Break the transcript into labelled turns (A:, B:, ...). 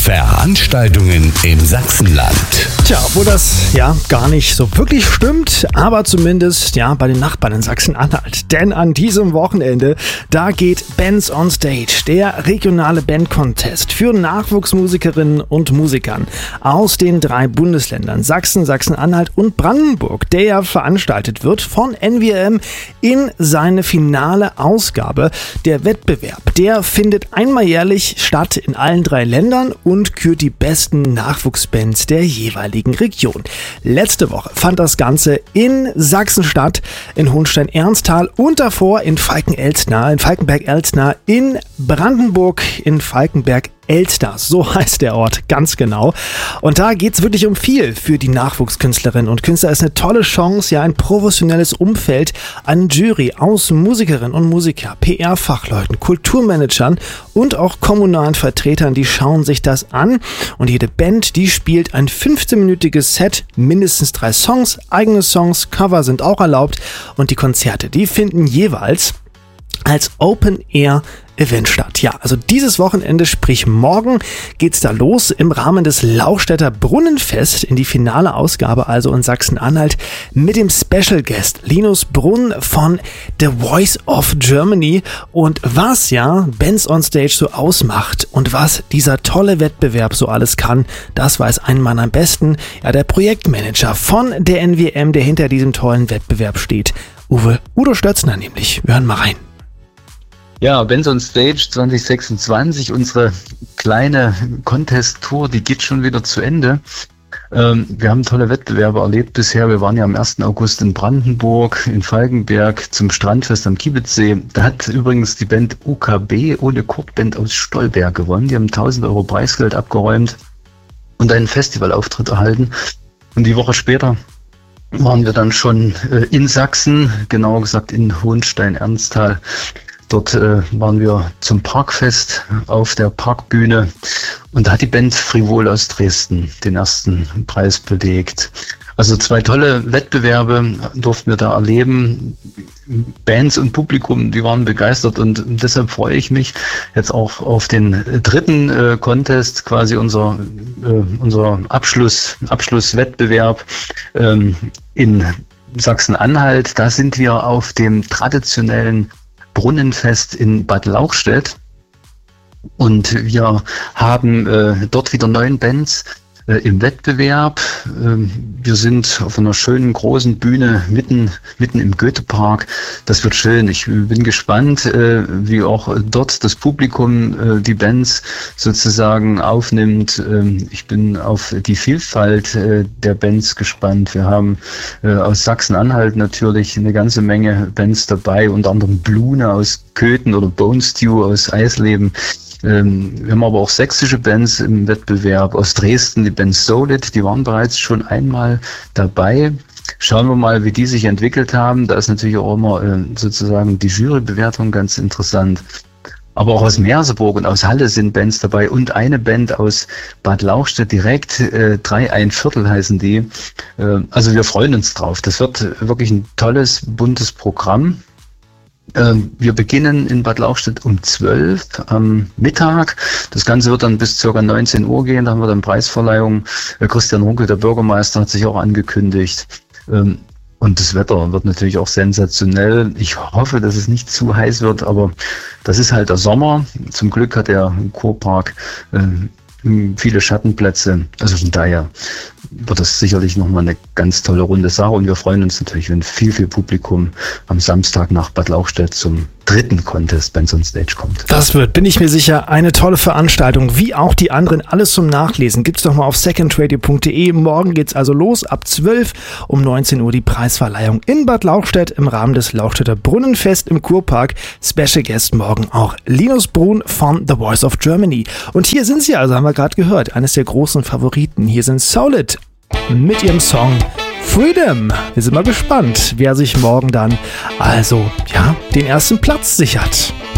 A: Veranstaltungen im Sachsenland.
B: Tja, obwohl das ja gar nicht so wirklich stimmt, aber zumindest ja bei den Nachbarn in Sachsen-Anhalt. Denn an diesem Wochenende, da geht Bands on Stage, der regionale Bandcontest für Nachwuchsmusikerinnen und Musikern aus den 3 Bundesländern Sachsen, Sachsen-Anhalt und Brandenburg, der ja veranstaltet wird von NWM in seine finale Ausgabe. Der Wettbewerb, der findet einmal jährlich statt in allen 3 Ländern und kürt die besten Nachwuchsbands der jeweiligen Region. Letzte Woche fand das Ganze in Sachsen statt, in Hohenstein-Ernsthal und davor in Falkenberg-Elstner, in Brandenburg, in Falkenberg-Elster, so heißt der Ort ganz genau. Und da geht es wirklich um viel für die Nachwuchskünstlerinnen und Künstler. Es ist eine tolle Chance, ja, ein professionelles Umfeld, eine Jury aus Musikerinnen und Musiker, PR-Fachleuten, Kulturmanagern und auch kommunalen Vertretern, die schauen sich das an. Und jede Band, die spielt ein 15-minütiges Set, mindestens 3 Songs, eigene Songs, Cover sind auch erlaubt. Und die Konzerte, die finden jeweils als Open-Air-Event statt. Ja, also dieses Wochenende, sprich morgen, geht's da los im Rahmen des Lauchstädter Brunnenfest in die finale Ausgabe, also in Sachsen-Anhalt, mit dem Special Guest Linus Brunn von The Voice of Germany. Und was ja Bands on Stage so ausmacht und was dieser tolle Wettbewerb so alles kann, das weiß ein Mann am besten. Ja, der Projektmanager von der NWM, der hinter diesem tollen Wettbewerb steht. Udo Stötzner nämlich. Wir hören mal rein.
C: Ja, Bands on Stage 2026, unsere kleine Contest-Tour, die geht schon wieder zu Ende. Wir haben tolle Wettbewerbe erlebt bisher. Wir waren ja am 1. August in Brandenburg, in Falkenberg zum Strandfest am Kiebitzsee. Da hat übrigens die Band UKB, Ole Kurt-Band aus Stolberg, gewonnen. Die haben 1.000 Euro Preisgeld abgeräumt und einen Festivalauftritt erhalten. Und die Woche später waren wir dann schon in Sachsen, genauer gesagt in Hohenstein-Ernsthal. Dort waren wir zum Parkfest auf der Parkbühne und da hat die Band Frivol aus Dresden den ersten Preis belegt. Also 2 tolle Wettbewerbe durften wir da erleben. Bands und Publikum, die waren begeistert und deshalb freue ich mich jetzt auch auf den 3. Contest, quasi unser Abschlusswettbewerb in Sachsen-Anhalt. Da sind wir auf dem traditionellen Brunnenfest in Bad Lauchstädt und wir haben dort wieder 9 Bands im Wettbewerb. Wir sind auf einer schönen großen Bühne mitten im Goethepark. Das wird schön. Ich bin gespannt, wie auch dort das Publikum die Bands sozusagen aufnimmt. Ich bin auf die Vielfalt der Bands gespannt. Wir haben aus Sachsen-Anhalt natürlich eine ganze Menge Bands dabei, unter anderem Blune aus Köthen oder Bone Stew aus Eisleben. Wir haben aber auch sächsische Bands im Wettbewerb. Aus Dresden die Band Solid, die waren bereits schon einmal dabei. Schauen wir mal, wie die sich entwickelt haben. Da ist natürlich auch immer sozusagen die Jurybewertung ganz interessant. Aber auch aus Merseburg und aus Halle sind Bands dabei und eine Band aus Bad Lauchstädt direkt, 3¼ heißen die. Also wir freuen uns drauf. Das wird wirklich ein tolles, buntes Programm. Wir beginnen in Bad Lauchstädt um 12 am Mittag. Das Ganze wird dann bis ca. 19 Uhr gehen. Da haben wir dann Preisverleihung. Christian Runkel, der Bürgermeister, hat sich auch angekündigt. Und das Wetter wird natürlich auch sensationell. Ich hoffe, dass es nicht zu heiß wird, aber das ist halt der Sommer. Zum Glück hat der Kurpark viele Schattenplätze. Also von daher wird das sicherlich nochmal eine ganz tolle runde Sache. Und wir freuen uns natürlich, wenn viel Publikum am Samstag nach Bad Lauchstädt zum 3. Contest Bands on Stage kommt.
B: Das wird, bin ich mir sicher, eine tolle Veranstaltung, wie auch die anderen. Alles zum Nachlesen gibt's doch mal auf secondradio.de. Morgen geht's also los, ab 12 um 19 Uhr die Preisverleihung in Bad Lauchstädt im Rahmen des Lauchstädter Brunnenfest im Kurpark. Special Guest morgen auch Linus Brunn von The Voice of Germany. Und hier sind sie also, haben wir gerade gehört, eines der großen Favoriten. Hier sind Solid mit ihrem Song Freedom. Wir sind mal gespannt, wer sich morgen dann also, ja, den ersten Platz sichert.